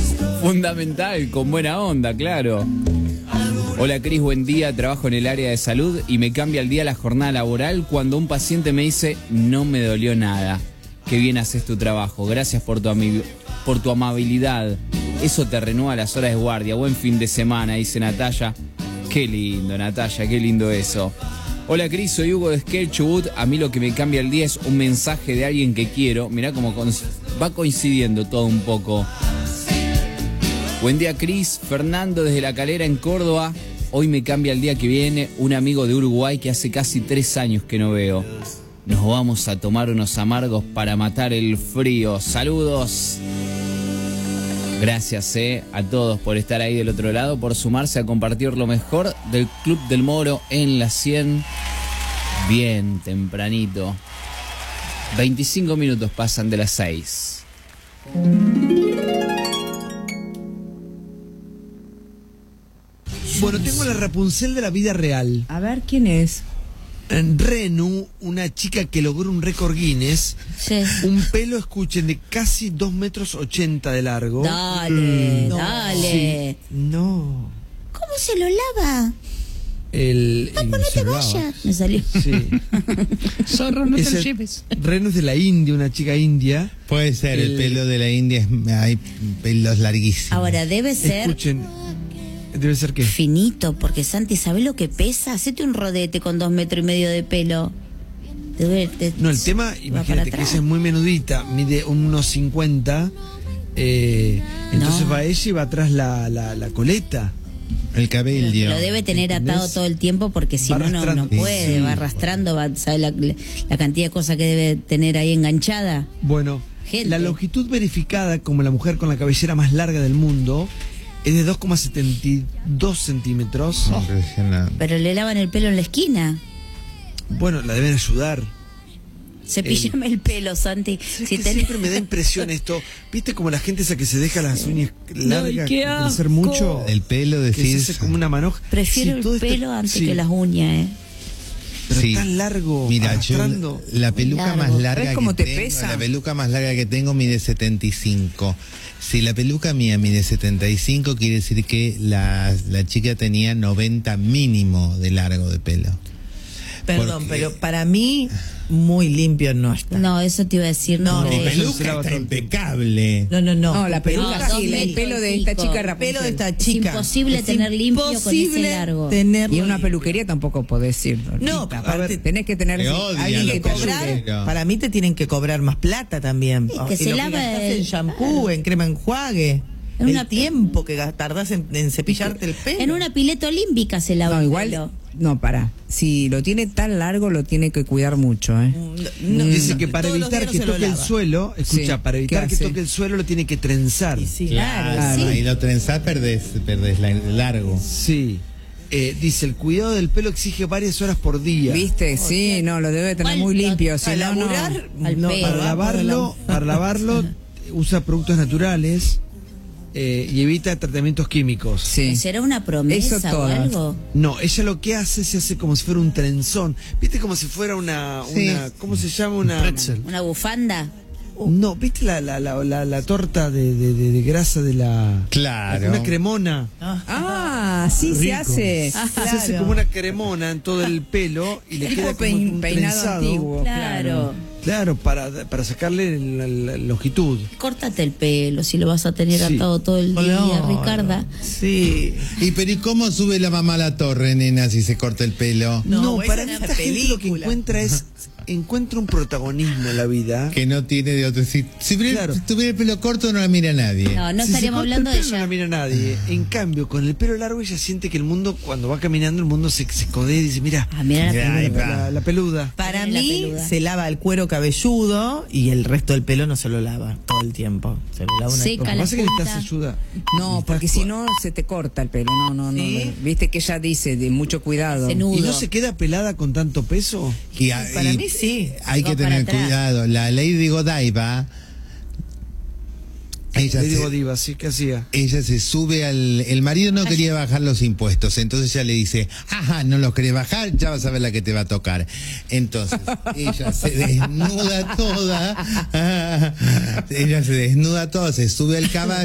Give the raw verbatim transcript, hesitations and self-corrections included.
Fundamental, con buena onda, claro. Hola Cris, buen día, trabajo en el área de salud y me cambia el día la jornada laboral cuando un paciente me dice no me dolió nada. Qué bien haces tu trabajo, gracias por tu, ami- por tu amabilidad. Eso te renueva las horas de guardia. Buen fin de semana, dice Natalia. Qué lindo, Natalia, qué lindo eso. Hola Cris, soy Hugo de Sketchwood. A mí lo que me cambia el día es un mensaje de alguien que quiero. Mirá cómo va coincidiendo todo un poco. Buen día Cris, Fernando desde La Calera en Córdoba. Hoy me cambia el día que viene un amigo de Uruguay que hace casi tres años que no veo. Nos vamos a tomar unos amargos para matar el frío. Saludos. Gracias eh, a todos por estar ahí del otro lado, por sumarse a compartir lo mejor del Club del Moro en la cien. Bien tempranito. veinticinco minutos pasan de las seis. Bueno, tengo la Rapunzel de la vida real. A ver, ¿quién es? Renu, una chica que logró un récord Guinness. Sí. Un pelo, escuchen, de casi dos metros ochenta de largo. Dale, No, dale. sí, no. ¿Cómo se lo lava? El, Papo, el no te celular. vayas. Me salió. Sí. Zorro, no te Es lo el- lleves. Renu es de la India, una chica india. Puede ser, el, El- pelo de la India, es, hay pelos larguísimos. Ahora debe ser Escuchen, debe ser que... finito, porque Santi, ¿sabés lo que pesa? Hacete un rodete con dos metros y medio de pelo. Debe- te- No, el tema, va para imagínate que atrás. ella es muy menudita, mide unos cincuenta. Eh, entonces No. va ella y va atrás la, la, la coleta. El cabello. Lo debe tener ¿Entendés? atado todo el tiempo porque si Va no, no, no arrastrando. puede, Sí, va arrastrando, va, ¿sabe la, la cantidad de cosas que debe tener ahí enganchada? Bueno, Gente. la longitud verificada como la mujer con la cabellera más larga del mundo es de dos coma setenta y dos centímetros. Impresionante. Pero le lavan el pelo en la esquina. Bueno, la deben ayudar. Cepillame el pelo, Santi. ¿Sabes Si que tenés- siempre me da impresión esto? ¿Viste como la gente esa que se deja las uñas largas, qué crecer asco. mucho? El pelo, Que se decís. hace como una manoja. Prefiero Sí, todo el este- pelo antes sí, que las uñas, ¿eh? Pero Sí. tan largo, Mira, yo arrastrando. la peluca Largo. más larga ¿Ves cómo que te tengo, pesa? la peluca más larga que tengo mide setenta y cinco. Si la peluca mía mide setenta y cinco, quiere decir que la, la chica tenía noventa mínimo de largo de pelo. Perdón, Porque- pero para mí muy limpio no está. No, eso te iba a decir. No, No, Mi no, de- eso se peluca lava está todo el tiempo. impecable. No, no, no. No, la peluca No, sí, dos el pelo de esta metros chica El pelo de Rapunzel. esta chica. imposible Es tener limpio con ese imposible largo. tenerlo Y en una limpio. peluquería tampoco podés ir. No, Lolita. aparte- tenés que tener Te odian alguien los que te cobrar, ayude. peluqueros. para mí te tienen que cobrar más plata también. Sí, que Y se lo lava gastás el- en shampoo, en crema enjuague. En el una- tiempo que gas- tardás en, en cepillarte el pelo. En una pileta olímpica se lava No, el igual, pelo. no, para. Si lo tiene tan largo, lo tiene que cuidar mucho, ¿eh? No, Dice que para todos los evitar días que no se lo toque el lava. suelo, escucha, Sí. para evitar ¿Qué que hace? toque el suelo lo tiene que trenzar. Y sí. Claro, Claro, sí. y lo trenzás, perdés, perdés la- largo. Sí. Eh, dice, el cuidado del pelo exige varias horas por día. ¿Viste? Sí, no, lo debe tener ¿Cuál? muy limpio. Si A no, no. laburar, Al no, pelo. Para va lavarlo, por para lavarlo usa productos naturales eh, y evita tratamientos químicos. Sí. ¿Será una promesa Eso o todas. algo? No, ella lo que hace se hace como si fuera un trenzón. ¿Viste como si fuera una, Sí. una ¿cómo se llama? Una ¿Una bufanda? No, ¿viste la la, la, la, la torta de, de, de- de grasa de la Claro. una cremona? Ah, sí se Rico. hace. Se hace Claro. como una cremona en todo el pelo y le Tipo queda como pein- un peinado trenzado. antiguo. Claro. Claro, para, para sacarle la, la longitud. Córtate el pelo si lo vas a tener Sí. atado todo el día, No, Ricarda. no. Sí. Y pero ¿y cómo sube la mamá a la torre, nena, si se corta el pelo? No, No, esa para es mí una esta gente lo que película. encuentra es encuentra un protagonismo en la vida. Que no tiene de otro. Si, si tuviera- Claro. si tuviera el pelo corto, no la mira nadie. No, no Si se estaríamos corta hablando el de pelo, No ella. la mira nadie. En cambio, con el pelo largo ella siente que el mundo, cuando va caminando, el mundo se, se codea y dice, mira, Ah, mira la Mira, ahí peluda. va. la, la peluda. Para La mí peluda. se lava el cuero cabelludo y el resto del pelo no se lo lava todo el tiempo. Se lo lava una Seca Lo que la pasa es que punta. necesitas ayuda. No, Necesitas porque cua- si no se te corta el pelo. No, no, no. ¿Sí? Viste que ella dice de mucho cuidado. Ese nudo. ¿Y no se queda pelada con tanto peso? Y a- Para y mí sí. Hay Va que para tener atrás. cuidado. La Lady Godiva, ella Le digo se, diva, sí, ¿qué hacía? ella se sube al... El marido no quería bajar los impuestos, entonces ella le dice, ajá, no los querés bajar, ya vas a ver la que te va a tocar. Entonces, ella se desnuda toda, ella se desnuda toda, se sube al caballo.